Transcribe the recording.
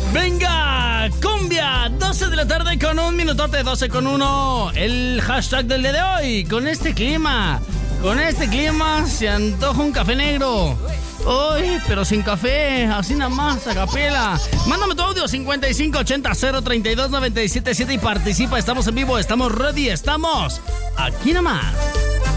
Venga, cumbia, 12 de la tarde con un minutote, 12 con 1. El hashtag del día de hoy, con este clima se antoja un café negro. Uy, pero sin café, así nada más, a capela. Mándame tu audio 5580-032-977 y participa. Estamos en vivo, estamos ready, estamos aquí nada más.